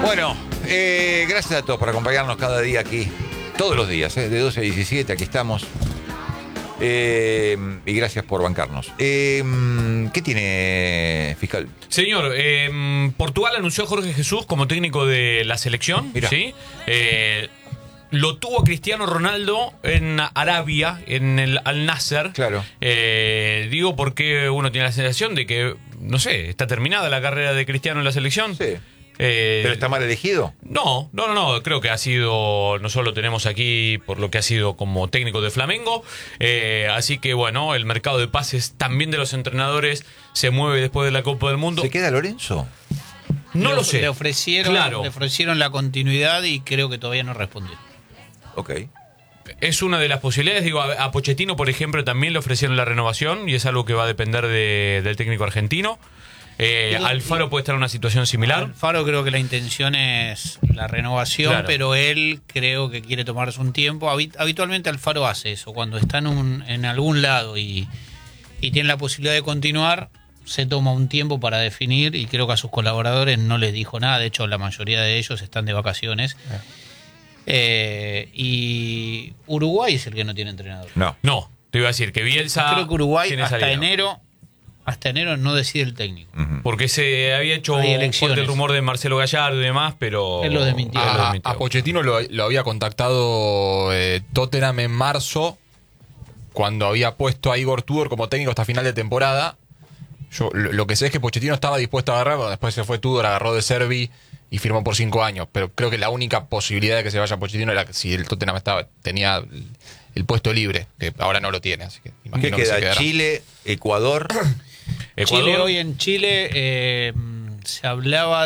Bueno, gracias a todos por acompañarnos cada día aquí. Todos los días, de 12 a 17, aquí estamos. Y gracias por bancarnos. ¿Qué tiene, fiscal? Señor, Portugal anunció a Jorge Jesús como técnico de la selección. Mirá. ¿Sí? Lo tuvo a Cristiano Ronaldo en Arabia, en el Al Nasser. Claro. Digo porque uno tiene la sensación de que, no sé, está terminada la carrera de Cristiano en la selección. Sí. ¿Pero está mal elegido? No. Creo que ha sido, nosotros lo tenemos aquí por lo que ha sido como técnico de Flamengo. Así que bueno, el mercado de pases también de los entrenadores se mueve después de la Copa del Mundo. ¿Se queda Lorenzo? No lo sé. Le ofrecieron la continuidad y creo que todavía no respondió. Ok. Es una de las posibilidades. Digo, a Pochettino, por ejemplo, también le ofrecieron la renovación y es algo que va a depender del técnico argentino. Alfaro puede estar en una situación similar. Alfaro creo que la intención es la renovación, Claro. pero él creo que quiere tomarse un tiempo. Habitualmente Alfaro hace eso, cuando está en algún lado y tiene la posibilidad de continuar, se toma un tiempo para definir y creo que a sus colaboradores no les dijo nada. De hecho, la mayoría de ellos están de vacaciones. Y Uruguay es el que no tiene entrenador. No, te iba a decir que Bielsa Creo que Uruguay tiene hasta salida. enero no decide el técnico. Porque se había hecho Hay fuerte elecciones. el rumor de Marcelo Gallardo y demás, pero Él lo desmintió. A Pochettino lo había contactado Tottenham en marzo, cuando había puesto a Igor Tudor como técnico hasta final de temporada. Yo lo que sé es que Pochettino estaba dispuesto a agarrar, bueno, después se fue Tudor, agarró de Servi y firmó por 5 años. Pero creo que la única posibilidad de que se vaya Pochettino era que si el Tottenham tenía el puesto libre, que ahora no lo tiene. Así que ¿Qué imagino que se queda? quedará. Chile, Ecuador. Chile, hoy en Chile se hablaba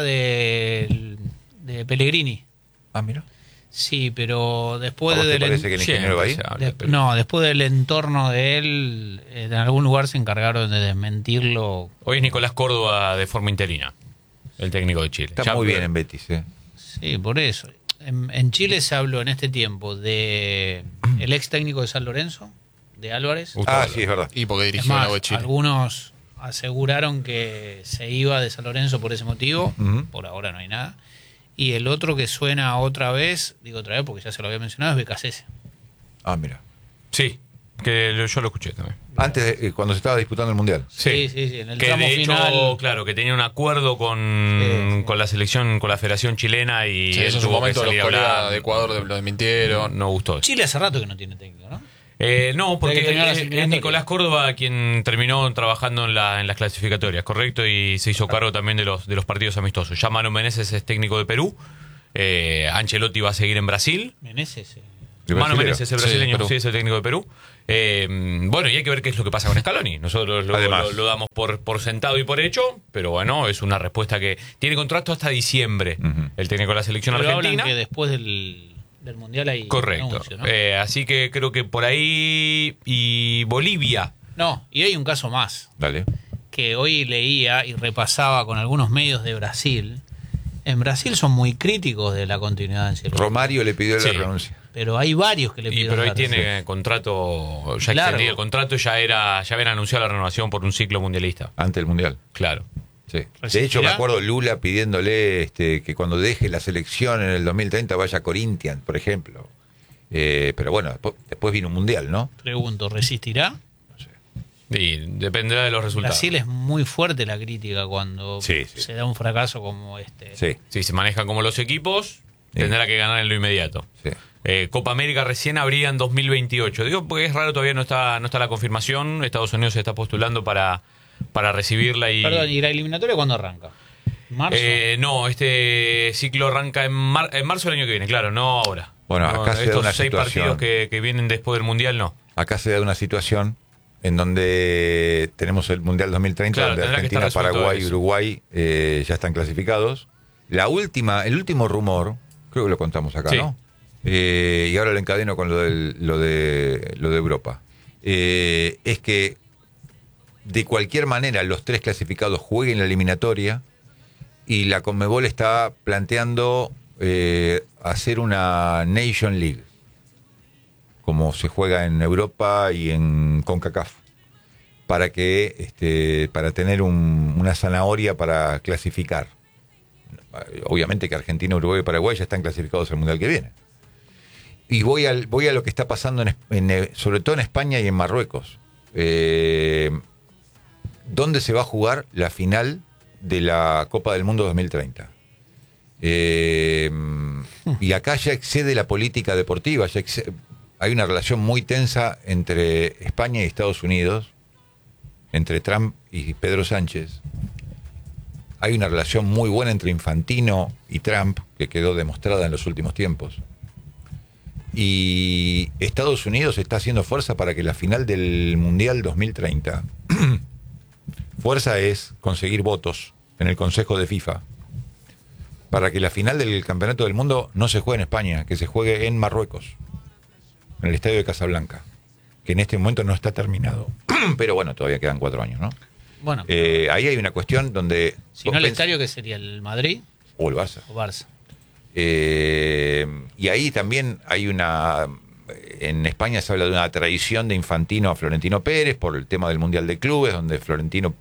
de Pellegrini. Ah, mira. Sí, pero después ¿A vos te del parece que el ingeniero va ahí? después del entorno de él, en algún lugar se encargaron de desmentirlo. Hoy es Nicolás Córdoba de forma interina, el técnico de Chile. Está muy bien en Betis, Sí, por eso. En Chile se habló en este tiempo de el ex técnico de San Lorenzo, de Álvarez. Ah, sí, es verdad. Y porque Es dirigió más, la de Chile. algunos aseguraron que se iba de San Lorenzo por ese motivo. Ujú. Por ahora no hay nada. Y el otro que suena otra vez, digo otra vez porque ya se lo había mencionado, es Becasese. Ah, mira. Sí, que yo lo escuché también. Antes, cuando se estaba disputando el Mundial. Sí, en el Que tramo de hecho, final. claro, que tenía un acuerdo con la selección, con la Federación Chilena y Sí, él eso en su tuvo que momento los salir a colegas hablar. de Ecuador lo desmintieron. No gustó. Chile hace rato que no tiene técnico, ¿no? No, porque Desde que terminó la es eliminatoria. Nicolás Córdoba quien terminó trabajando en las clasificatorias, correcto, y se hizo cargo también de los partidos amistosos. Ya Mano Menezes es técnico de Perú, Ancelotti va a seguir en Brasil. Menezes. ¿El Mano brasilero? Menezes, el Sí, brasileño, Perú. sí, es el técnico de Perú. Bueno, y hay que ver qué es lo que pasa con Scaloni. Nosotros Además. lo damos por sentado y por hecho, pero bueno, es una respuesta que tiene contrato hasta diciembre, Ujú. el técnico de la selección Pero hablan argentina. que después del Mundial hay Correcto. anuncio, ¿no? Así que creo que por ahí y Bolivia. No, y hay un caso más, Dale. que hoy leía y repasaba con algunos medios de Brasil. En Brasil son muy críticos de la continuidad de Ancelotti. Romario le pidió Sí. la renuncia. Pero hay varios que le piden. Pero ahí tiene contrato, ya Largo. extendido el contrato, ya habían anunciado la renovación por un ciclo mundialista. Antes del Mundial. Claro. Sí. De ¿Resistirá? hecho, me acuerdo Lula pidiéndole que cuando deje la selección en el 2030 vaya a Corinthians, por ejemplo. Pero bueno, después vino un Mundial, ¿no? Pregunto, ¿resistirá? Y dependerá de los resultados. Brasil es muy fuerte la crítica cuando Sí, sí. se da un fracaso como este. Sí, Si se manejan como los equipos, tendrá que ganar en lo inmediato. sí. Copa América recién habría en 2028. Digo porque es raro, todavía no está la confirmación. Estados Unidos se está postulando para recibirla y... Perdón, ¿y la eliminatoria cuándo arranca? ¿Marzo? No, este ciclo arranca en marzo del año que viene, claro, no ahora. Bueno, No, acá se da estos una 6 situación. partidos que vienen después del Mundial, no. Acá se da una situación en donde tenemos el Mundial 2030, Claro, donde tendrá que estar Argentina, resuelto Paraguay y eso. Uruguay ya están clasificados. El último rumor, creo que lo contamos acá, Sí. ¿no? Y ahora lo encadeno con lo de Europa. Es que de cualquier manera los 3 clasificados jueguen la eliminatoria y la Conmebol está planteando hacer una Nation League, como se juega en Europa y en CONCACAF, para tener una zanahoria para clasificar. obviamente que Argentina, Uruguay y Paraguay ya están clasificados al Mundial que viene. Y voy a lo que está pasando sobre todo en España y en Marruecos. ¿Dónde se va a jugar la final de la Copa del Mundo 2030? Y acá ya excede la política deportiva, hay una relación muy tensa entre España y Estados Unidos, entre Trump y Pedro Sánchez. Hay una relación muy buena entre Infantino y Trump, que quedó demostrada en los últimos tiempos. Y Estados Unidos está haciendo fuerza para que la final del Mundial 2030, fuerza es conseguir votos en el Consejo de FIFA, para que la final del Campeonato del Mundo no se juegue en España, que se juegue en Marruecos, en el Estadio de Casablanca, que en este momento no está terminado. Pero bueno, todavía quedan 4 años, ¿no? Bueno, ahí hay una cuestión donde... si no el estadio, ¿qué sería? ¿El Madrid o el Barça? o Barça? Y ahí también hay en España se habla de una traición de Infantino a Florentino Pérez por el tema del Mundial de Clubes, donde Florentino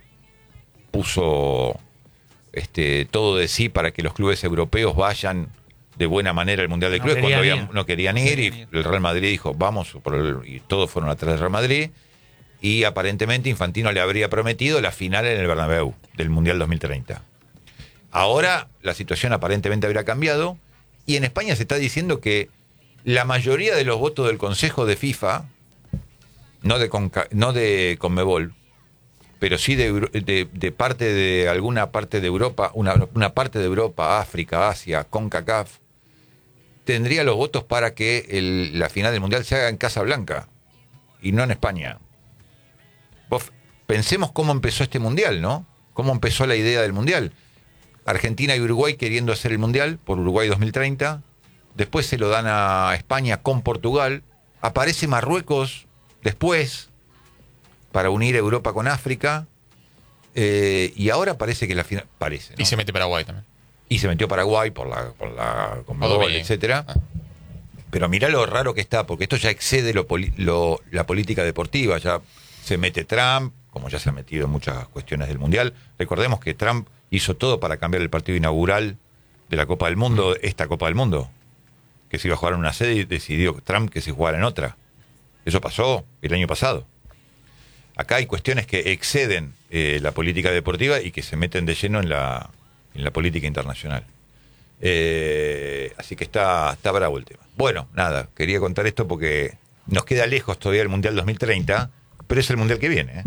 puso todo de sí para que los clubes europeos vayan de buena manera al Mundial de Clubes cuando no querían ir, y el Real Madrid dijo vamos, y todos fueron atrás del Real Madrid, y aparentemente Infantino le habría prometido la final en el Bernabéu del Mundial 2030. Ahora la situación aparentemente habrá cambiado, y en España se está diciendo que la mayoría de los votos del Consejo de FIFA, no de Conmebol, pero sí de parte de alguna parte de Europa, una parte de Europa, África, Asia, CONCACAF, tendría los votos para que la final del Mundial se haga en Casablanca y no en España. Pensemos cómo empezó este Mundial, ¿no? Cómo empezó la idea del Mundial. Argentina y Uruguay queriendo hacer el Mundial por Uruguay 2030, después se lo dan a España con Portugal, aparece Marruecos después para unir Europa con África, y ahora parece que la final... Parece, ¿no? Y se mete Paraguay también. Y se metió Paraguay por la Conmebol, etcétera. Pero mirá lo raro que está, porque esto ya excede la política deportiva, ya se mete Trump, como ya se ha metido en muchas cuestiones del Mundial. Recordemos que Trump hizo todo para cambiar el partido inaugural de la Copa del Mundo, esta Copa del Mundo, que se iba a jugar en una sede y decidió Trump que se jugara en otra. Eso pasó el año pasado. Acá hay cuestiones que exceden la política deportiva y que se meten de lleno en la política internacional. Así que está bravo el tema. Bueno, nada, quería contar esto porque nos queda lejos todavía el Mundial 2030, pero es el Mundial que viene.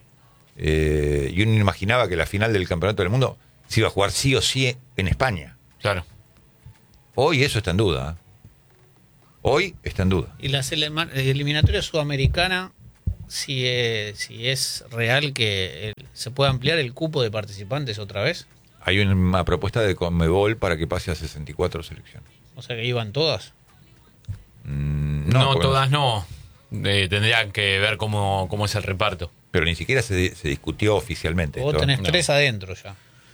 Y uno imaginaba que la final del Campeonato del Mundo se iba a jugar sí o sí en España. Claro. Hoy eso está en duda. Hoy está en duda. Y la eliminatoria sudamericana, si es real que se puede ampliar el cupo de participantes otra vez. Hay una propuesta de Conmebol para que pase a 64 selecciones. O sea que iban todas. No, todas no. Tendrían que ver cómo es el reparto. Pero ni siquiera se discutió oficialmente. Vos tenés 3 adentro ya.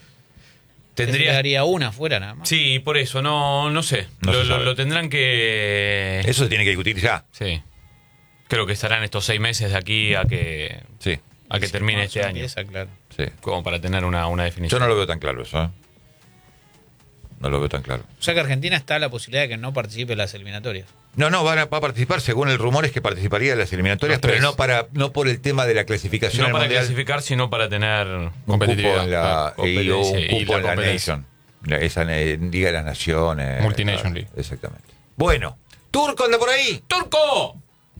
Quedaría una afuera nada más. Sí, por eso, no sé. Lo tendrán que... Eso se tiene que discutir ya. Sí. Creo que estarán estos 6 meses de aquí a que termine este año. Claro. Sí. Como para tener una definición. Yo no lo veo tan claro eso, No lo veo tan claro. O sea que Argentina está a la posibilidad de que no participe en las eliminatorias. No, va a participar, según el rumor es que participaría en las eliminatorias, pero no por el tema de la clasificación no al para mundial, clasificar, sino para tener competitividad, un cupo en la competencia. Nation, esa Liga de las Naciones, Multination League. Exactamente. Bueno, Turco anda por ahí. ¡Turco!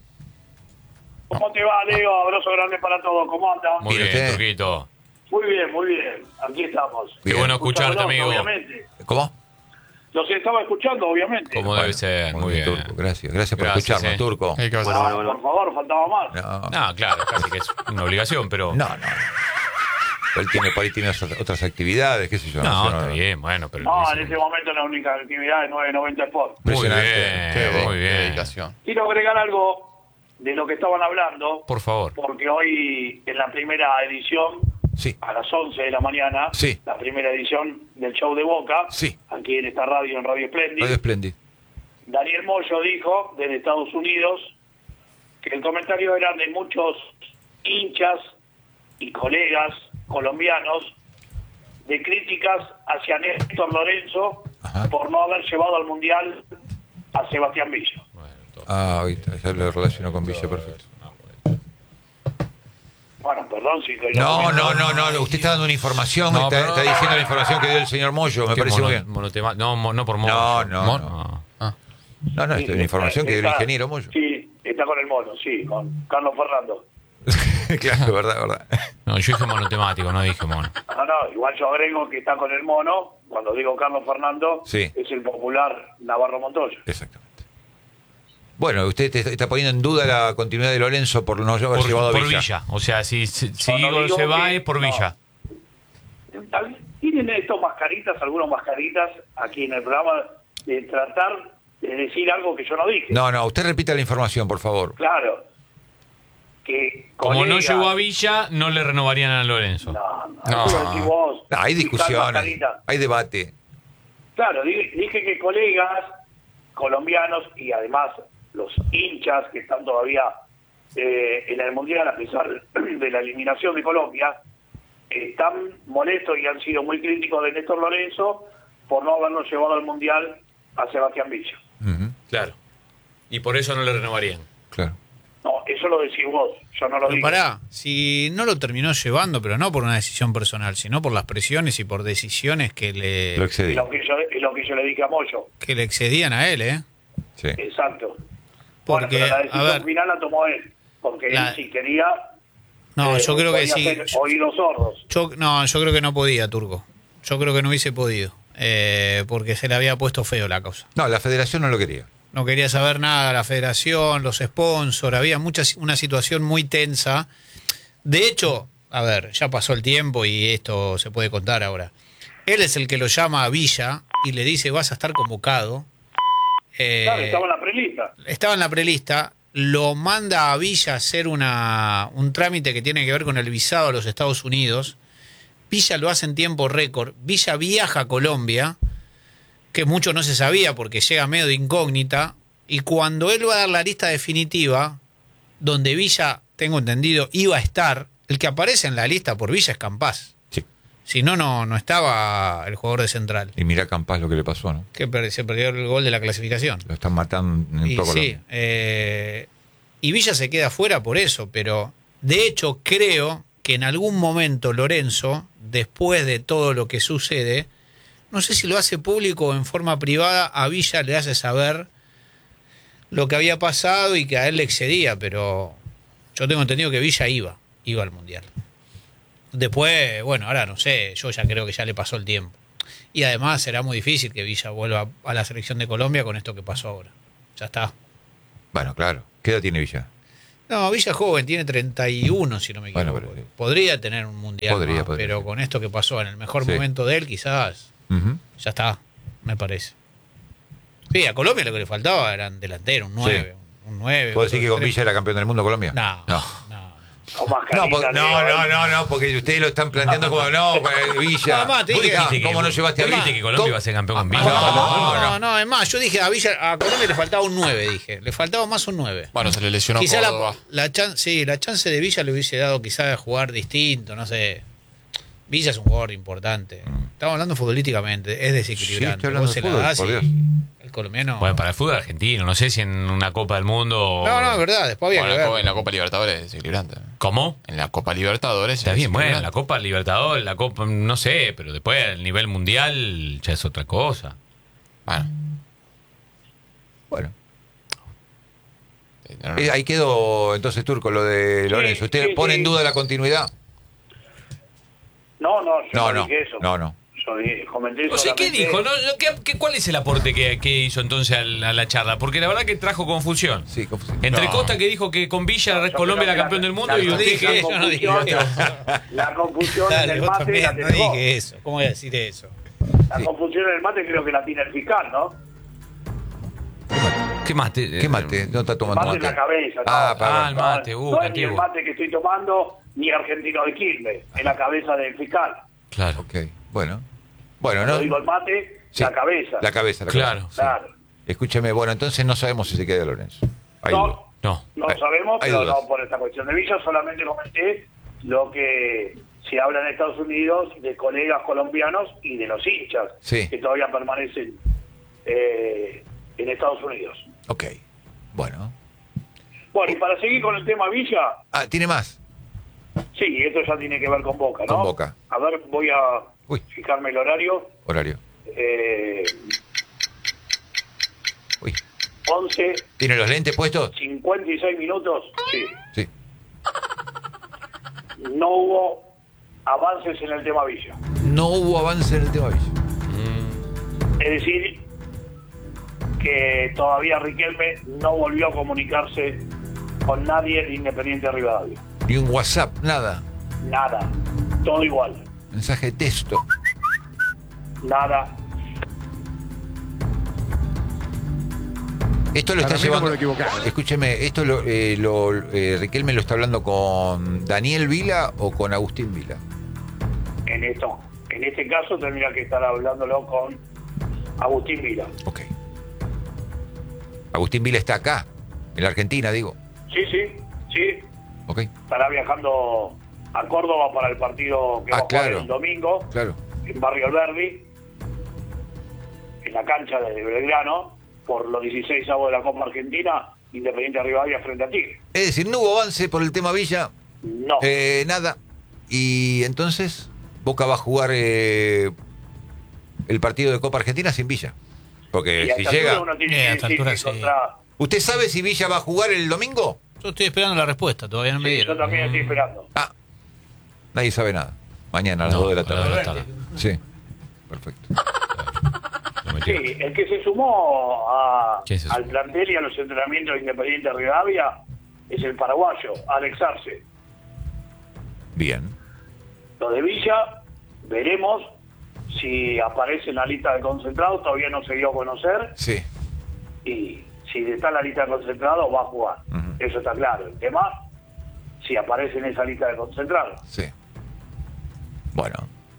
¿Cómo te va, Leo? Abrazo grande para todos. ¿Cómo andan? Muy bien, usted? Turquito. Muy bien, muy bien. Aquí estamos. Qué bueno escucharte, amigo. Obviamente. ¿Cómo? Los estaba escuchando, obviamente. Como debe ser, muy bien. Turco, gracias por escucharnos, Turco. ¿Qué pasa? Por favor, faltaba más. No, claro, casi que es una obligación, pero... No. Él tiene otras actividades, qué sé yo. No, sé, está bien, bueno, pero... No, en este momento la única actividad es 990 Sport. Muy Impresionante. bien, muy Qué bien. dedicación. Quiero agregar algo de lo que estaban hablando, Por favor. porque hoy en la primera edición, Sí. a las 11 de la mañana, Sí. la primera edición del show de Boca, Sí. aquí en esta radio, en Radio Splendid, Radio Splendid. Daniel Moyo dijo desde Estados Unidos que el comentario era de muchos hinchas y colegas colombianos de críticas hacia Néstor Lorenzo Ajá. por no haber llevado al Mundial a Sebastián Villa. Ah, ahorita, ya lo relaciono con Villa, perfecto. Bueno, perdón si... No, usted está dando una información, No, está, pero- está diciendo la información que dio el señor Moyo, me ¿Qué parece muy bien. no por mono. No, esto es una información que dio el ingeniero Moyo. Sí, está con el mono, sí, con Carlos Fernando. Claro, verdad. No, yo dije monotemático, no dije mono. No, igual yo agrego que está con el mono, cuando digo Carlos Fernando, Sí. es el popular Navarro Montoya. Exactamente. Bueno, usted está poniendo en duda la continuidad de Lorenzo por no haber llevado a Por Villa. Villa. O sea, si No, no Igor digo se va que- es por no. Villa. Tienen estos mascaritas, algunos mascaritas, aquí en el programa, de tratar de decir algo que yo no dije. No, usted repita la información, por favor. Claro. Que Como no colegas- llegó a Villa, no le renovarían a Lorenzo. No, eso lo decís vos. No, hay Fiscal discusiones, Mascarita. hay debate. Claro, dije que colegas colombianos y además los hinchas que están todavía en el Mundial a pesar de la eliminación de Colombia, están molestos y han sido muy críticos de Néstor Lorenzo por no habernos llevado al Mundial a Sebastián Villa. Ujú, Claro. Y por eso no le renovarían. claro. No, eso lo decís vos, yo no lo Pero digo. pará, si no lo terminó llevando, pero no por una decisión personal, sino por las presiones y por decisiones que Lo le, Es excedí. lo que yo le dije a Moyo. que le excedían a él, ¿eh? Sí. Exacto. Porque, bueno, pero la a decisión ver, final la tomó él, porque La- él sí quería... no, yo creo que podía sí. hacer oídos sordos. Yo creo que no podía, Turco. Yo creo que no hubiese podido, porque se le había puesto feo la cosa. No, la federación no lo quería. No quería saber nada la federación, los sponsors, había una situación muy tensa. De hecho, a ver, ya pasó el tiempo y esto se puede contar ahora. Él es el que lo llama a Villa y le dice vas a estar convocado. Claro, estaba en la prelista. Estaba en la prelista, lo manda a Villa a hacer un trámite que tiene que ver con el visado a los Estados Unidos. Villa lo hace en tiempo récord. Villa viaja a Colombia, que mucho no se sabía porque llega medio de incógnita. Y cuando él va a dar la lista definitiva, donde Villa, tengo entendido, iba a estar, el que aparece en la lista por Villa es Campás. Sí. Si no, no estaba el jugador de Central. Y mira Campás lo que le pasó, ¿no? Que se perdió el gol de la clasificación. Lo están matando en Y todo sí, Colombia. y Villa se queda fuera por eso, pero de hecho creo que en algún momento Lorenzo, después de todo lo que sucede, no sé si lo hace público o en forma privada, a Villa le hace saber lo que había pasado y que a él le excedía, pero yo tengo entendido que Villa iba al Mundial. Después, bueno, ahora no sé, yo ya creo que ya le pasó el tiempo. Y además será muy difícil que Villa vuelva a la selección de Colombia con esto que pasó ahora. Ya está. Bueno, claro. ¿Qué edad tiene Villa? No, Villa es joven, tiene 31, si no me Bueno, equivoco. pero sí. Podría tener un mundial, Podría. pero con esto que pasó en el mejor Sí. momento de él, quizás Ujú. ya está, me parece. Sí, a Colombia lo que le faltaba eran delanteros, un 9. Un 9. ¿Puedo decir que con Villa era campeón del mundo Colombia? No. O No, mascarita, no, porque ustedes lo están planteando como no, Villa. No, más, te Vos dije- dijiste, que- ¿cómo no llevaste a vos Villa? dijiste que Colombia iba a ser campeón con Villa. No, es más, yo dije a Colombia le faltaba un 9, dije. Le faltaba más un 9. Bueno, se le lesionó Quizá Córdoba. la chance de Villa le hubiese dado quizás de jugar distinto, no sé. Villa es un jugador importante. Estamos hablando futbolísticamente, es desequilibrante. Sí, estoy hablando Vos de se la fútbol, das por y Dios. el colombiano... Bueno, para el fútbol argentino, no sé si en una Copa del Mundo. No, es verdad, después había Bueno, que ver. en la Copa Libertadores es desequilibrante. ¿Cómo? En la Copa Libertadores Está es bien, bueno, la desequilibrante. Copa Libertadores, la Copa, no sé, pero después el nivel mundial ya es otra cosa. Bueno, Bueno. no, no. Ahí quedó entonces Turco lo de Lorenzo. ¿Usted sí, pone sí. en duda la continuidad? No, yo No, no no. dije eso. No. Yo comenté O sea, ¿qué solamente- dijo? ¿Cuál es el aporte que hizo entonces a la charla? Porque la verdad que trajo confusión. Sí, confusión. Entre No. Costa que dijo que con Villa Yo Colombia creo era que campeón del mundo la- y no usted dije que... eso, no dije La confusión en Dale, el vos mate también, la no tenés vos. dije eso. ¿Cómo voy a decir eso? La confusión en el mate creo que la tiene el fiscal, ¿no? ¿Qué mate? ¿Qué mate? ¿No está El tomando mate en la mate? cabeza. Ah, no. perdón. el mate, no es ni el antiguo. mate que estoy tomando, ni argentino de Quilmes, en la cabeza del fiscal. Claro. Ok, bueno. Bueno, No no. digo el mate, Sí, la cabeza. La cabeza, la Claro. cabeza. Claro. Escúcheme, bueno, entonces no sabemos si se queda Lorenzo. Ahí duda. No, No. no Hay- sabemos, hay pero dudas. no por esta cuestión de Villa, solamente comenté lo que se habla en Estados Unidos de colegas colombianos y de los hinchas Sí. que todavía permanecen en Estados Unidos. Ok, bueno. Bueno, y para seguir con el tema Villa, Ah, ¿tiene más? sí, esto ya tiene que ver con Boca, ¿no? Con Boca. A ver, voy a Uy. fijarme el horario. Horario. Uy. 11, ¿Tiene los lentes puestos? 56 minutos, sí. Sí. No hubo avances en el tema Villa. No hubo avance en el tema Villa. Es decir, que todavía Riquelme no volvió a comunicarse con nadie de Independiente Rivadavia. Ni un WhatsApp, nada. Nada. Todo igual. Mensaje de texto. Nada. Esto lo está llevando. Escúcheme, esto Riquelme lo está hablando con Daniel Vila o con Agustín Vila. En este caso tendría que estar hablándolo con Agustín Vila. Ok. Agustín Vila está acá, en la Argentina, digo. Sí. Ok. Estará viajando a Córdoba para el partido que va a jugar claro. el domingo Claro. en Barrio Alberdi, en la cancha de Belgrano, por los 16avos de la Copa Argentina, Independiente Rivadavia frente a Tigre. Es decir, no hubo avance por el tema Villa. No. Nada. Y entonces, Boca va a jugar el partido de Copa Argentina sin Villa. Porque Y a si esta altura llega. uno tiene a que esta decir altura que sí. contra- ¿Usted sabe si Villa va a jugar el domingo? Yo estoy esperando la respuesta, todavía no me Sí, dieron. yo también estoy esperando. Ah, nadie sabe nada. Mañana a las No, 2 de la a las 2 de la tarde. tarde. Sí, perfecto. Lo Sí, metió. el que se sumó ¿Quién se sumó? al plantel y a los entrenamientos de Independiente Rivadavia es el paraguayo, Alex Arce. Bien. Lo de Villa, veremos si aparece en la lista de concentrados, todavía no se dio a conocer, Sí. y si está en la lista de concentrados va a jugar. Ujú. Eso está claro. El tema, si aparece en esa lista de concentrados. Sí. Bueno.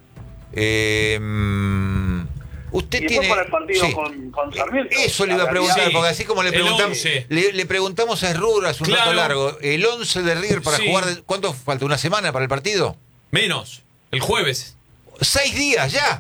Usted Y después tiene. para el partido Sí. con Sarmiento. Eso le iba a La preguntar, realidad- Sí, porque así como le el preguntamos, 11. le preguntamos a Esrur hace un Claro. rato largo, el 11 de River para Sí. jugar. ¿Cuánto falta? ¿Una semana para el partido? Menos. El jueves. 6 días ya.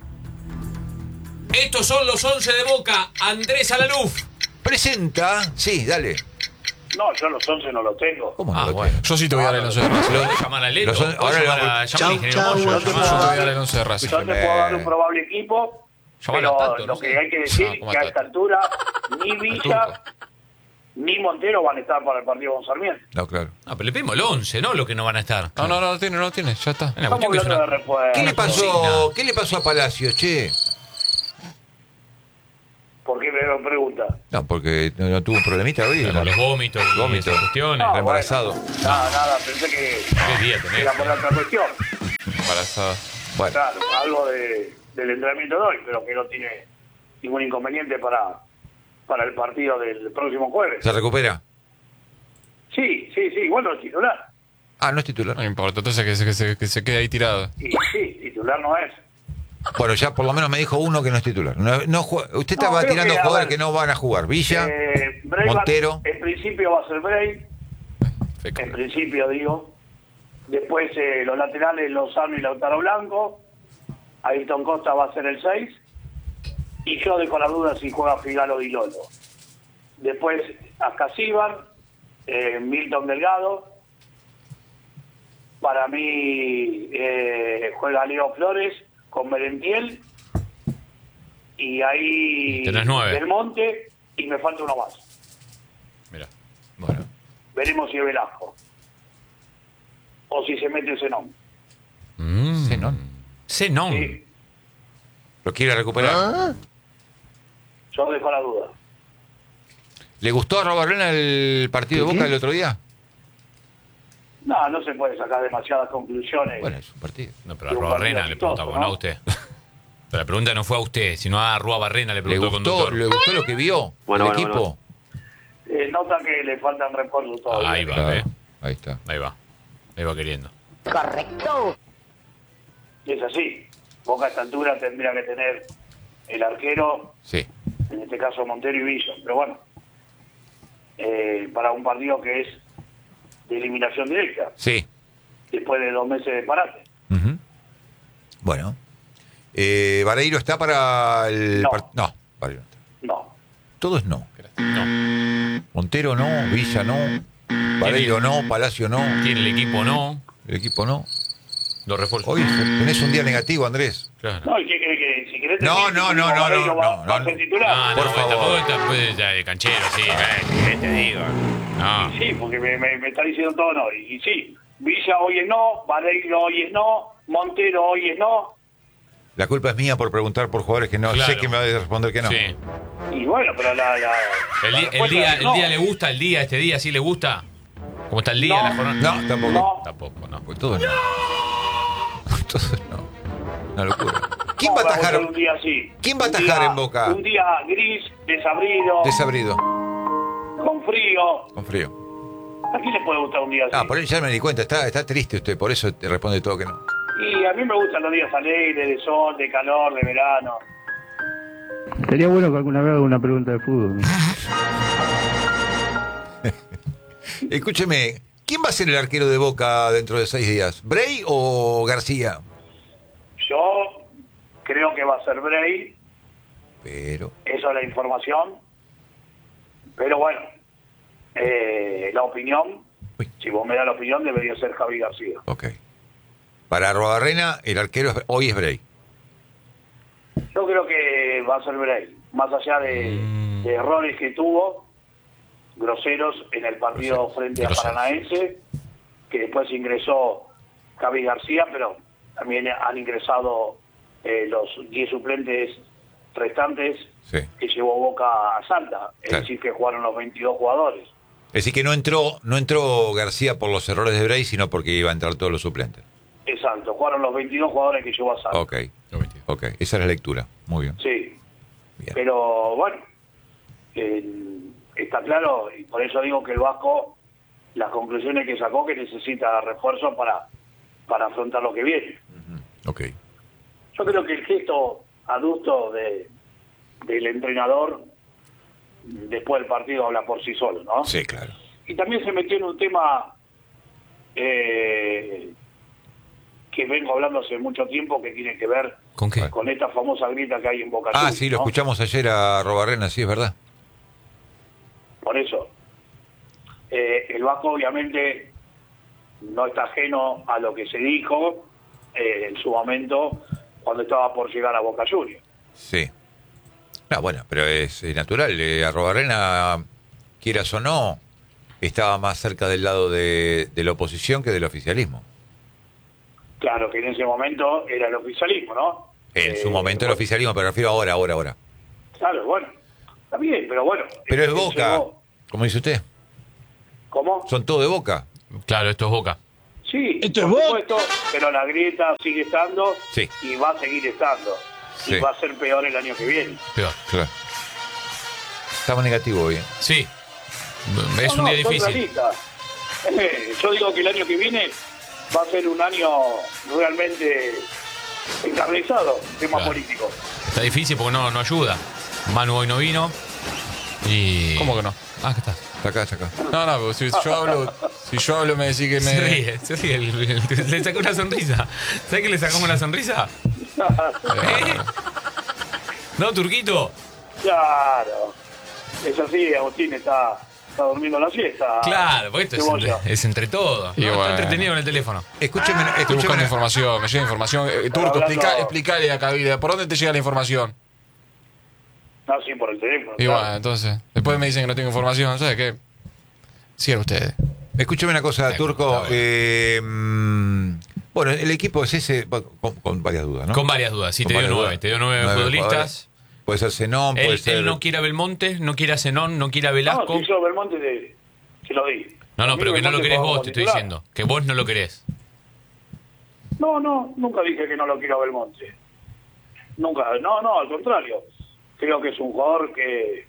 Estos son los 11 de Boca. Andrés Alaluf. Presenta. Sí, dale. No, yo los 11 no los tengo. ¿Cómo no Ah, lo bueno. tiene? Yo sí te voy a dar el 11 de Racing. Podés llamar a Leto. Los- ahora Podés le llamar vamos- a llamar al ingeniero Moyo, Yo llamar Yo te voy a dar el a- 11 de Racing. Yo te puedo dar un probable equipo, Llamalo pero a Tato, lo no que sé. hay que decir Ah, ¿cómo que a a esta altura ni Villa ni Montero van a estar para el partido con Sarmiento. No, claro. Ah, pero le pedimos el 11, ¿no? Lo que no van a estar. No, no lo tiene, ya está. La Estamos cuestión que es hablando de una... refuerzo. ¿Qué le pasó? consigna. ¿Qué le pasó a Palacio, che? ¿Por qué me lo pregunta? No, porque no tuvo un problemita hoy. Con los vómitos y Vómitos. esas cuestiones. Ah, embarazado. bueno. Nada, pensé que Qué día tenés. era por otra cuestión. Embarazada. Bueno, Claro, algo del entrenamiento de hoy, pero que no tiene ningún inconveniente para el partido del próximo jueves. ¿se recupera? Sí, bueno, titular. Ah, no es titular. No importa, entonces que se quede ahí tirado. Y sí, titular no es. Bueno, ya por lo menos me dijo uno que no es titular. Usted No, estaba creo tirando que, a jugadores ver, que no van a jugar. Villa, Bray Montero. En principio va a ser Bray, Feco. en principio digo. Después los laterales Lozano y Lautaro Blanco. Ayrton Costa va a ser el 6. Y yo dejo la duda si juega Figaro Di Lolo. Después Ascasíbar, Milton Delgado. Para mí juega Leo Flores con Merentiel. Y ahí Tenés 9. Del Monte. Y me falta uno más. Mira. Bueno, Veremos si es Velasco. O si se mete Zenón. Zenón. Zenón. Sí, ¿Lo quiere recuperar? yo dejo la duda. ¿Le gustó a Robarrena el partido de Boca el otro día? No se puede sacar demasiadas conclusiones. Bueno, es un partido. No, pero a Rúa Barrena le preguntamos, no a usted. Pero la pregunta no fue a usted, sino a Rúa Barrena le ¿Le preguntó el gustó, conductor. ¿Le gustó lo que vio Bueno, el bueno, equipo? Nota que le faltan refuerzos todavía. Ahí va, Claro, ahí está. ahí va. Ahí va queriendo. Y es así. Boca a esta altura tendría que tener el arquero, Sí. en este caso Montero y Villa. Pero bueno, para un partido que es de eliminación directa, Sí. después de 2 meses de parate. Bueno. ¿Vareiro está para el No. No, Vareiro no está. No. Todo es no. No. Montero no, Villa no, Vareiro no, Palacio no, Tiene el equipo, no. el equipo no. Los refuerzos. Hoy tenés un día negativo, Andrés. Claro. No, ¿y qué querés que si querés No, te digo, no, Vareiro va a no. ser titular? Por favor. Tampoco está pues, ya de canchero, sí. ¿Qué te digo? No. Sí, porque me está diciendo todo no. Y sí, Villa hoy es no, Vareiro hoy es no, Montero hoy es no. La culpa es mía por preguntar por jugadores que no Claro. sé que me va a responder que no. Sí. Y bueno, pero El día le gusta, este día sí le gusta. ¿Cómo está el día? No. La jornada? No, tampoco. No. Tampoco, no. Pues todo es no. Todo es no. Una locura. ¿Quién va a Vamos atajar? un día así. ¿Quién va a Un atajar día- en Boca? Un día gris, desabrido, Desabrido, con frío. con frío. ¿A quién le puede gustar un día así? Ah, por eso ya me di cuenta, está triste usted, por eso te responde todo que no. Y a mí me gustan los días alegres, de sol, de calor, de verano. Sería bueno que alguna vez haga una pregunta de fútbol. Escúcheme, ¿quién va a ser el arquero de Boca dentro de 6 días? ¿Bray o García? Yo creo que va a ser Bray, Pero, eso es la información. Pero bueno, la opinión, Uy. si vos me das la opinión, debería ser Javi García. ok. Para Arrobarrena, el arquero hoy es Bray. Yo creo que va a ser Bray, más allá de errores que tuvo, groseros en el partido frente a Groseros. Paranaense, que después ingresó Javi García, pero también han ingresado los 10 suplentes restantes Sí. que llevó Boca a Salta, es Claro. decir, que jugaron los 22 jugadores. Es decir, que no entró García por los errores de Bray, sino porque iba a entrar todos los suplentes. Exacto, jugaron los 22 jugadores que llevó a Salta. Ok, esa es la lectura. Muy bien. Sí, Bien. pero bueno, está claro, y por eso digo que el Vasco, las conclusiones que sacó, que necesita refuerzos para afrontar lo que viene. Ok. Yo creo que el gesto adusto del entrenador después del partido habla por sí solo, ¿no? Sí, claro. Y también se metió en un tema que vengo hablando hace mucho tiempo, que tiene que ver ¿Con qué? con esta famosa grita que hay en Boca Ah, Juniors, sí, lo ¿no? escuchamos ayer a Arrobarrena, sí, es verdad. Por eso, el Vasco obviamente no está ajeno a lo que se dijo en su momento cuando estaba por llegar a Boca Juniors. Sí. No, bueno, pero es natural. Arrobarrena, quieras o no, estaba más cerca del lado de la oposición que del oficialismo. Claro que en ese momento era el oficialismo, ¿no? En su momento el bueno, oficialismo, pero refiero ahora. Claro, bueno, está bien, pero bueno. Pero es él Boca, llegó- como dice usted. ¿Cómo? Son todo de Boca. Claro, esto es Boca. Sí, Esto es por Boca. supuesto, pero la grieta sigue estando Sí. y va a seguir estando. Sí. Y va a ser peor el año que viene. Peor. Claro. Estamos negativos hoy. Sí. Es No, un día soy difícil. realista. Yo digo que el año que viene va a ser un año realmente encarnizado, tema Claro. político. Está difícil porque no ayuda. Manu hoy no vino. Y... ¿Cómo que no? Ah, ¿qué está? Está acá. No, porque si yo hablo me decís que me... Se ríe. Le sacó una sonrisa. ¿Sabes que le sacamos la sonrisa? ¿Eh? ¿No, Turquito? Claro. Es así, Agustín está durmiendo la siesta. Claro, porque esto Cebolla. es entre todos. Y ¿no? bueno. Está entretenido en el teléfono. Escúcheme, Estoy buscando información, me llega información. Turco, hablando- explicale acá, vida, ¿por dónde te llega la información? No, sí, por el teléfono. Y claro. bueno, entonces, después me dicen que no tengo información, ¿sabes qué? Cierren ustedes. Escúcheme una cosa, Sí, Turco. está bueno. Bueno, el equipo es ese, con varias dudas, ¿no? Con varias dudas. Sí, Con te dio varias 9. dudas. Te dio 9 9 futbolistas. jugadores. Puede ser Zenón, puede ser... Él no quiere a Belmonte, no quiere a Zenón, no quiere a No, Velasco. si yo Belmonte te lo di. No, A mí pero que no lo Belmonte querés juega vos, como te estoy titular. diciendo. Que vos no lo querés. No, nunca dije que no lo quiero a Belmonte. Nunca, no, al contrario. Creo que es un jugador que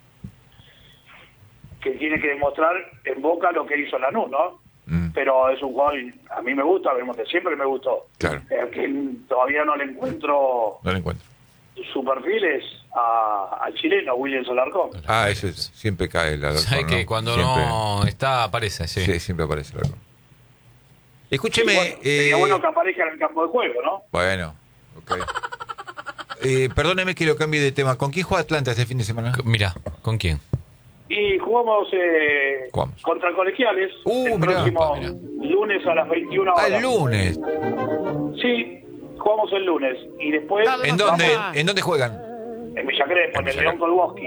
tiene que demostrar en Boca lo que hizo Lanús, ¿no? Pero es un jugador, a mí me gusta Belmonte, siempre me gustó. Claro. El que todavía no le encuentro No lo encuentro. su perfil es al chileno, William Alarcón. Ah, ese siempre cae el Alarcón, ¿Sabes ¿no? que cuando Siempre- no está, aparece? Sí. Sí, siempre aparece el Alarcón. Sí, Escúcheme... bueno, sería bueno que aparezca en el campo de juego, ¿no? Bueno, ok. Perdóneme que lo cambie de tema. ¿Con quién juega Atlanta este fin de semana? Mira, ¿con quién? Y jugamos contra Colegiales el mirá, próximo mirá. lunes a las 21 horas. Ah, el lunes. Sí, jugamos el lunes. Y después ¿En dónde juegan? en Villa Crespo, en el León Kolboski.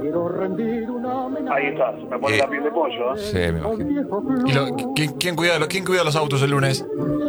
Ahí está, me pone la piel de pollo. Sí, me imagino. ¿Y quién cuida los autos el lunes?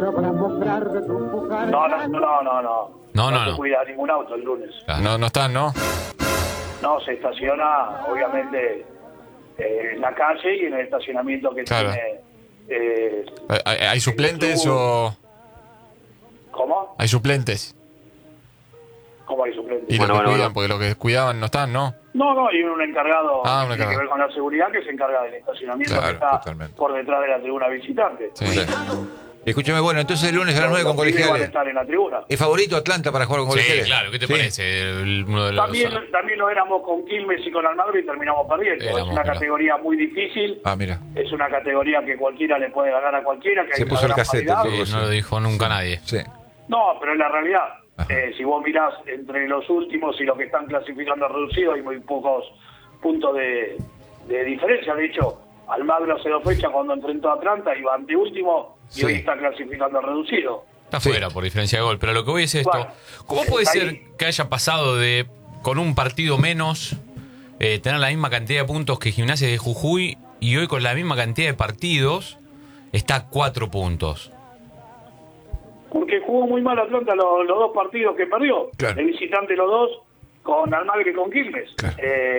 No se cuida ningún auto el lunes. No están, ¿no? No, se estaciona, obviamente, en la calle y en el estacionamiento que Claro. tiene. ¿Hay suplentes o...? ¿Cómo? ¿Hay suplentes? ¿Cómo hay suplentes? Y los que cuidan, porque los que cuidaban no están, ¿no? No, hay un encargado Ah, un que tiene que encargado. ver con la seguridad que se encarga del estacionamiento Claro, que está totalmente. por detrás de la tribuna visitante. Sí. Sí. Escúchame, bueno, entonces el lunes a las 9 con Los pibes van a Colegiales. estar en la tribuna. ¿Es favorito Atlanta para jugar con Sí, Colegiales? claro, ¿qué te Sí. parece? Uno de los... También lo éramos con Quilmes y con Almagro y terminamos perdiendo. Éramos, Es una mirá. categoría muy difícil. Ah, mira. Es una categoría que cualquiera le puede ganar a cualquiera. Que Se hay puso una el gran cassette, paridad. Sí, no lo dijo nunca nadie. Sí. No, pero es la realidad. Ajá. Si vos mirás entre los últimos y los que están clasificando reducido, hay muy pocos puntos de diferencia. De hecho, Almagro hace 2 fechas cuando enfrentó a Atlanta iba ante último y Sí. hoy está clasificando reducido. Está Sí. fuera por diferencia de gol. Pero lo que voy es esto. Bueno, ¿Cómo puede ahí- ser que haya pasado de, con un partido menos, tener la misma cantidad de puntos que Gimnasia de Jujuy y hoy con la misma cantidad de partidos está a 4 puntos? Porque jugó muy mal Atlanta los 2 partidos que perdió. Claro. De visitante los 2, con Almagro y con Quilmes. Claro.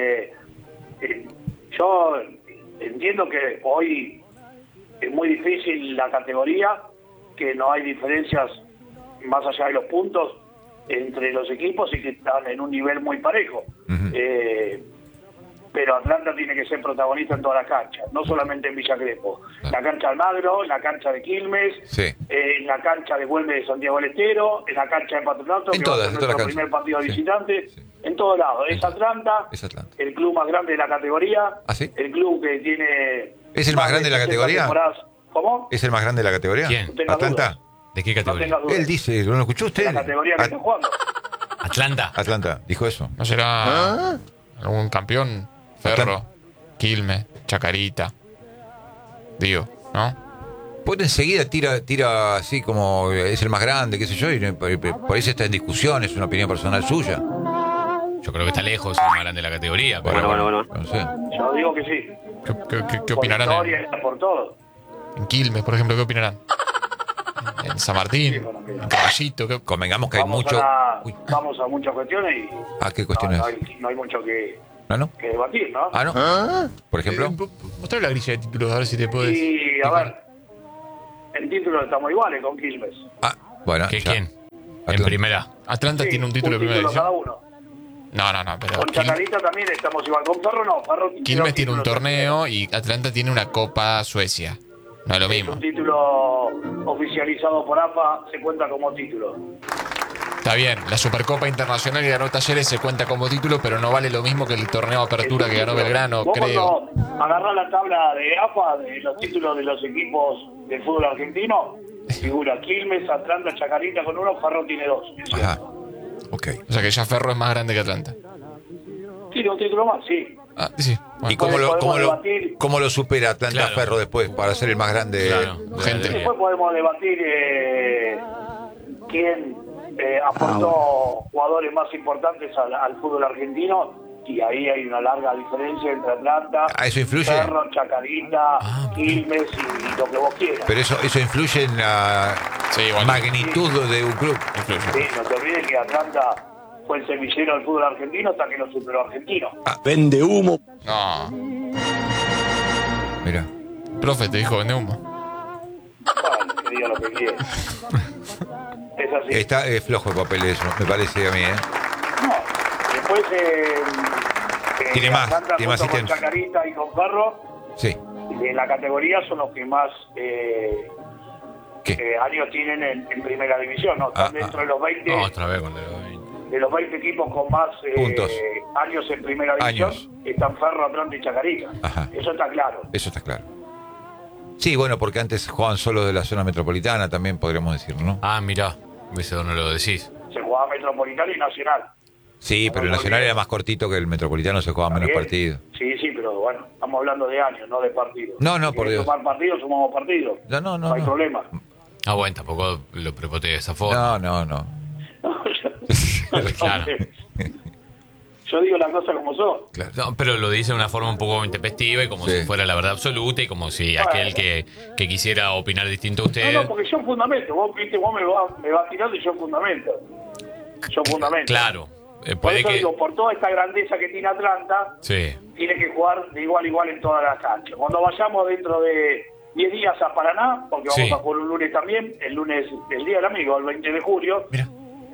Yo entiendo que hoy es muy difícil la categoría, que no hay diferencias más allá de los puntos entre los equipos y que están en un nivel muy parejo. Pero Atlanta tiene que ser protagonista en todas las canchas, no solamente en Villa Crespo. La cancha de Almagro, en la cancha de Quilmes, Sí. en la cancha de Güemes de Santiago del Estero, en la cancha de Patronato, En que todas, va a en ser todas las nuestro canchas. primer partido de Sí. visitante, Sí. en todos lados. Es Entonces, Atlanta, es Atlanta. el club más grande de la categoría, ¿Ah, sí? el club que tiene... ¿Es el más grande de la 60 categoría? temporadas. ¿Cómo? ¿Es el más grande de la categoría? ¿Quién? No tengas ¿Atlanta? dudas. ¿De qué No categoría? tengas dudas. Él dice, ¿no lo escuchó usted? La categoría que está jugando. Atlanta. Atlanta, dijo eso. ¿No será algún campeón? Ferro, Quilmes, Chacarita. Digo, ¿no? Pues enseguida tira así como es el más grande, qué sé yo, y por eso está en discusión, es una opinión personal suya. Yo creo que está lejos, es el más grande de la categoría. Pero Bueno. No sé. Yo digo que sí. ¿Qué Por opinarán historia y por todo. en Quilmes, por ejemplo? ¿Qué opinarán? ¿En San Martín? ¿En Caballito? Convengamos que hay Vamos mucho... Uy, vamos a muchas cuestiones y ¿qué cuestiones? no hay mucho que ¿No? debatir, ¿no? Ah, ¿no? Por ejemplo. Mostrame la grilla de títulos, a ver si te puedes... Y a ver, en títulos estamos iguales con Quilmes. Ah, bueno. ¿Qué, ya. quién? Atlanta. En primera. Atlanta Sí, tiene un título de primera cada división. uno. No, pero Con Chacarita también estamos igual. Con Ferro no. Ferro Quilmes tiene un títulos torneo y Atlanta tiene una Copa Suecia. No es lo Es mismo. un título oficializado por AFA, se cuenta como título. Está bien, la Supercopa Internacional que ganó Talleres se cuenta como título, pero no vale lo mismo que el torneo Apertura que ganó Belgrano, Vos creo. cuando agarrás la tabla de AFA de los títulos de los equipos del fútbol argentino, figura Quilmes, Atlanta, Chacarita con 1, Ferro tiene 2. Ajá. Ok. O sea que ya Ferro es más grande que Atlanta. Tiene un título más, sí. Ah, sí. ¿Y Bueno, Podemos debatir. cómo lo supera Atlanta Claro. Ferro después para ser el más grande? Claro. Gente. Después podemos debatir quién aportó jugadores más importantes al fútbol argentino y ahí hay una larga diferencia entre Atlanta, Ah, ¿eso influye? Ferro, Chacarita, Quilmes y lo que vos quieras. Pero eso influye en la Sí, igual. magnitud de un club. influye. Sí, no te olvides que Atlanta fue el semillero del fútbol argentino hasta que lo superó Argentino. Vende humo. No, Mira. profe, te dijo vende humo. Bueno, que diga lo que quiera. Es así. Está flojo el papel eso, me parece a mí, ¿eh? No, después Tiene más, Atlanta tiene más junto con ítems. Chacarita y con Ferro Sí. de la categoría son los que más ¿Qué? años tienen en primera división, ¿no? Están dentro de los 20 No, otra vez con el... de los 20 equipos con más Puntos. años en primera división. Años. Están Ferro, Atlanta y Chacarita. Ajá. Eso está claro. Eso está claro. Sí, bueno, porque antes jugaban solo de la zona metropolitana, también podríamos decir, ¿no? Ah, mirá. Eso no lo decís. Se jugaba Metropolitano y Nacional. Sí, pero el Nacional era más cortito que el Metropolitano, se jugaban menos Bien. partidos. Sí, pero bueno, estamos hablando de años, no de partidos. No, no, Si por querés Dios. sumar partidos, sumamos partidos. No, hay no. problema. Ah, bueno, tampoco lo prepoté de esa forma. No. Claro. Yo digo las cosas como son. Claro. No, pero lo dice de una forma un poco intempestiva y como Sí. si fuera la verdad absoluta y como si aquel que quisiera opinar distinto a usted... No, porque yo fundamento. Vos me vas tirando y yo fundamento. Claro. Por Puede eso que... digo, por toda esta grandeza que tiene Atlanta, Sí. tiene que jugar de igual a igual en todas las canchas. Cuando vayamos dentro de 10 días a Paraná, porque vamos Sí. a jugar un lunes también, el lunes, el Día del Amigo, el 20 de julio, Mira.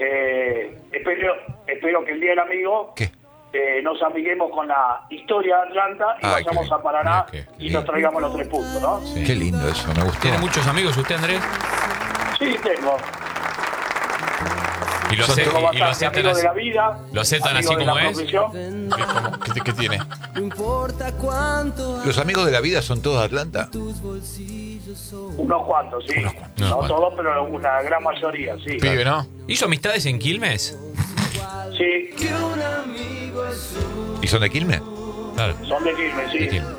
espero que el Día del Amigo ¿Qué? nos amiguemos con la historia de Atlanta y Ay, vayamos qué a Paraná qué y lindo. nos traigamos los 3 puntos, ¿no? Sí. Qué lindo eso, me gustó. ¿Tiene muchos amigos usted, Andrés? Sí, tengo. Y lo, Son ace- Tengo y lo bastante aceptan amigos así. de la vida. ¿Lo aceptan amigos así de la como es? profesión. ¿Qué tiene? ¿Los amigos de la vida son todos de Atlanta? Unos cuantos, sí. Unos No cuantos. todos, pero una gran mayoría, sí. Pibe, ¿no? ¿Hizo amistades en Quilmes? Sí, ¿Y son de Quilmes? Claro. son de Quilmes, sí. De Quilmes.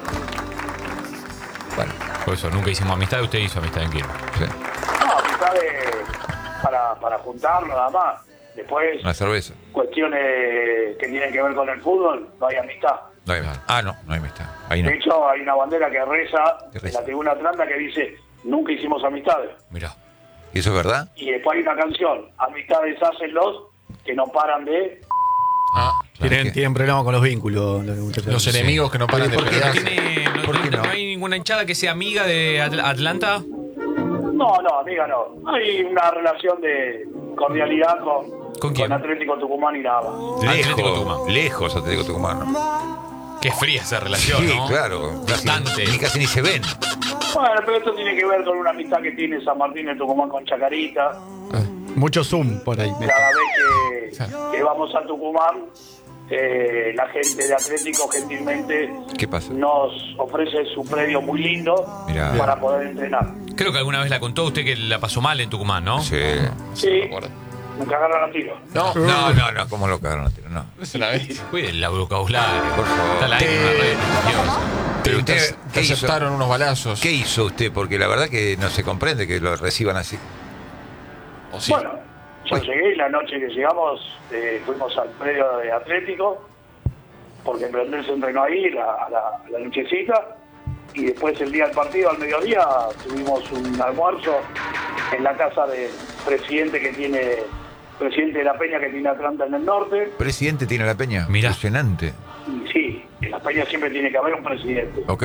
Bueno, Por eso, nunca hicimos amistad, usted hizo amistad en Quilmes. sí. No, amistades para juntarnos nada más. Después, Una cerveza. cuestiones que tienen que ver con el fútbol, no hay amistad. No hay, no hay amistad. Ahí no. De hecho, hay una bandera que reza ¿Qué en reza? la tribuna Atlanta que dice, nunca hicimos amistades. Mirá. ¿Y eso es verdad? Y después hay una canción, amistades hacen los que no paran de... Ah, Tienen problemas con los vínculos los muchachos. los enemigos que no paran de ¿Por qué pelear. ¿Por qué no? ¿No hay ninguna hinchada que sea amiga de Atlanta? No, amiga, no. Hay una relación de cordialidad ¿Con quién? Atlético Tucumán y nada más. Atlético Tucumán. Lejos Atlético Tucumán. Qué fría esa relación, Sí, ¿no? claro. Distante. Casi ni se ven. Bueno, pero esto tiene que ver con una amistad que tiene San Martín de Tucumán con Chacarita. Mucho Zoom por ahí. Cada vez que vamos a Tucumán, la gente de Atlético gentilmente ¿Qué pasa? nos ofrece su predio muy lindo Mirá. para poder entrenar. Creo que alguna vez la contó usted que la pasó mal en Tucumán, ¿no? Sí. Sí, nunca agarran a tiro. No, No, ¿cómo lo cagaron a tiro? No. es una vez. Cuide el vocabulario. Por favor. Está al aire, una red religiosa. Pero usted, Te ¿qué hizo? aceptaron unos balazos. ¿Qué hizo usted? Porque la verdad que no se comprende que lo reciban así. ¿O sí? Bueno, yo llegué y la noche que llegamos fuimos al predio de Atlético, porque Emprender se entrenó ahí a la nochecita, y después el día del partido, al mediodía, tuvimos un almuerzo en la casa del presidente presidente de la Peña que tiene Atlanta en el norte, Presidente tiene la peña. Mirá. Impresionante. y sí, en la Peña siempre tiene que haber un presidente. Ok.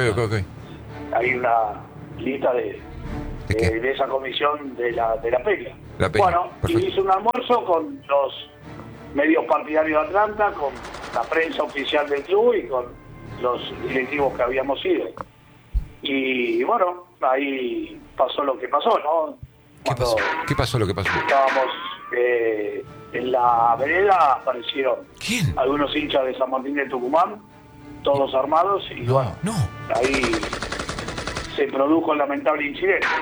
Hay una lista de qué? de esa comisión de la Peña. La Peña, Bueno, perfecto. y hice un almuerzo con los medios partidarios de Atlanta, con la prensa oficial del club y con los directivos que habíamos ido. Y bueno, ahí pasó lo que pasó, ¿no? ¿Qué pasó? ¿Qué pasó lo que pasó? Estábamos en la vereda, aparecieron ¿Quién? algunos hinchas de San Martín de Tucumán, todos armados, y bueno, No. ahí se produjo el lamentable incidente.